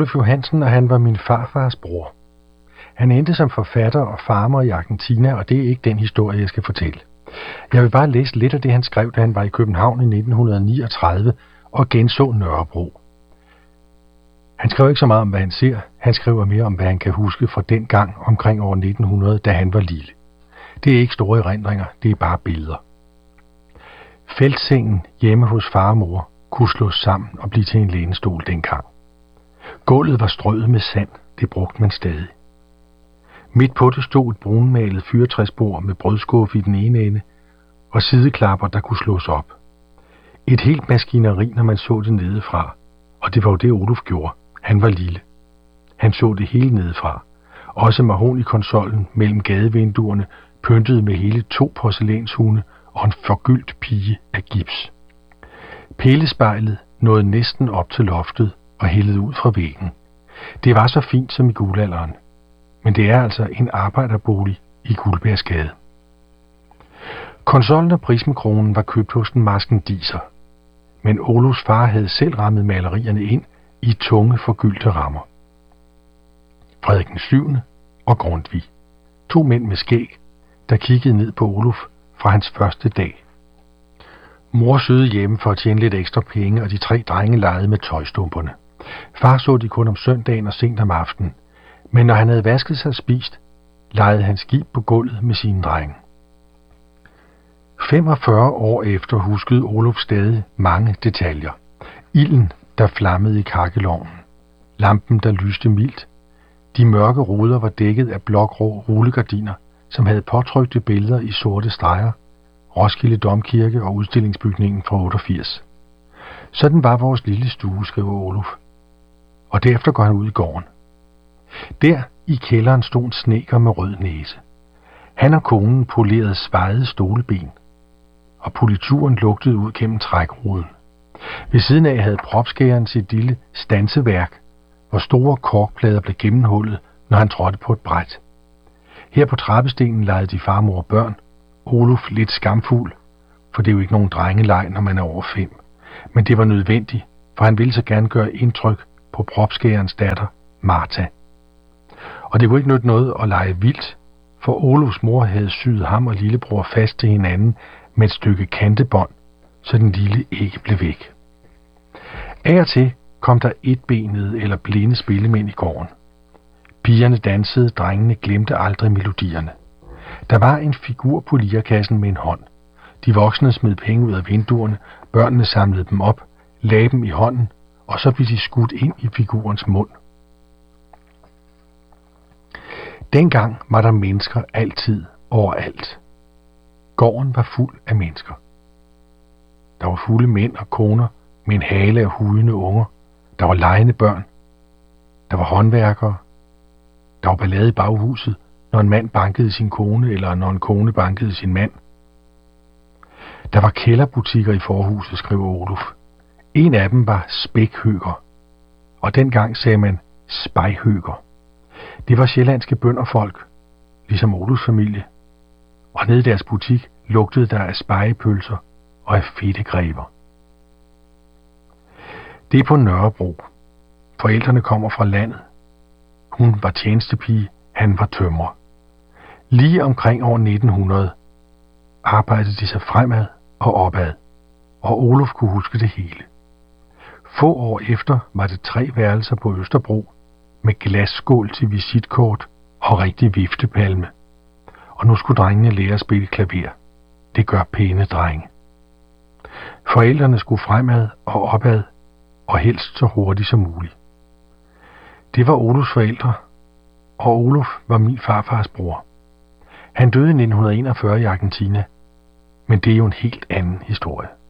Oluf Johansen, og han var min farfars bror. Han endte som forfatter og farmer i Argentina, og det er ikke den historie, jeg skal fortælle. Jeg vil bare læse lidt af det, han skrev, da han var i København i 1939 og genså Nørrebro. Han skrev ikke så meget om, hvad han ser. Han skriver mere om, hvad han kan huske fra den gang omkring år 1900, da han var lille. Det er ikke store erindringer, det er bare billeder. Feltsengen hjemme hos far og mor kunne slås sammen og blive til en lænestol dengang. Gulvet var strøget med sand, det brugte man stadig. Midt på det stod et brunmalet fyrretræsbord med brødskuffe i den ene ende og sideklapper, der kunne slås op. Et helt maskineri, når man så det nedefra, og det var jo det, Oluf gjorde. Han var lille. Han så det hele nedefra. Også mahognikonsollen mellem gadevinduerne, pyntet med hele 2 porcelænshunde og en forgyldt pige af gips. Pælespejlet nåede næsten op til loftet og hældede ud fra væggen. Det var så fint som i guldalderen. Men det er altså en arbejderbolig i Guldbærsgade. Konsollen og prismekronen var købt hos den maskendiser. Men Olufs far havde selv rammet malerierne ind i tunge forgyldte rammer. Frederik den 7. og Grundtvig. 2 mænd med skæg, der kiggede ned på Oluf fra hans første dag. Mor søgede hjemme for at tjene lidt ekstra penge, og de 3 drenge legede med tøjstumperne. Far så de kun om søndagen og sent om aftenen, men når han havde vasket sig og spist, legede han skib på gulvet med sine drenge. 45 år efter huskede Oluf stadig mange detaljer. Ilden, der flammede i kakkelovnen. Lampen, der lyste mildt. De mørke ruder var dækket af blågrå rullegardiner, som havde påtrykte billeder i sorte streger. Roskilde Domkirke og udstillingsbygningen fra 88. Sådan var vores lille stue, skriver Oluf. Og derefter går han ud i gården. Der i kælderen stod en snedker med rød næse. Han og konen polerede svejede stoleben, og polituren lugtede ud gennem trækruden. Ved siden af havde propskæreren sit lille stanseværk, hvor store korkplader blev gennemhullet, når han trådte på et bræt. Her på trappestenen legede de far, mor og børn. Oluf lidt skamfuld, for det er jo ikke nogen drengeleg, når man er over 5. Men det var nødvendigt, for han ville så gerne gøre indtryk på propskærerens datter, Martha. Og det kunne ikke nytte noget at lege vildt, for Olufs mor havde syet ham og lillebror fast til hinanden med et stykke kantebånd, så den lille ikke blev væk. Af og til kom der etbenede eller blinde spillemænd i gården. Pigerne dansede, drengene glemte aldrig melodierne. Der var en figur på lirekassen med en hånd. De voksne smed penge ud af vinduerne, børnene samlede dem op, lagde dem i hånden, og så blev de skudt ind i figurens mund. Dengang var der mennesker altid overalt. Gården var fuld af mennesker. Der var fulde mænd og koner med en hale af hujende unger. Der var legende børn. Der var håndværkere. Der var ballade i baghuset, når en mand bankede sin kone, eller når en kone bankede sin mand. Der var kælderbutikker i forhuset, skriver Oluf. En af dem var spækhøger, og dengang sagde man spejhøger. Det var sjællandske bønderfolk, ligesom Olufs familie, og nede i deres butik lugtede der af spejepølser og af fedtegræber. Det er på Nørrebro. Forældrene kommer fra landet. Hun var tjenestepige, han var tømrer. Lige omkring år 1900 arbejdede de sig fremad og opad, og Oluf kunne huske det hele. Få år efter var det 3 værelser på Østerbro med glasskål til visitkort og rigtig viftepalme. Og nu skulle drengene lære at spille klaver. Det gør pæne drenge. Forældrene skulle fremad og opad, og helst så hurtigt som muligt. Det var Olufs forældre, og Oluf var min farfars bror. Han døde i 1941 i Argentina, men det er jo en helt anden historie.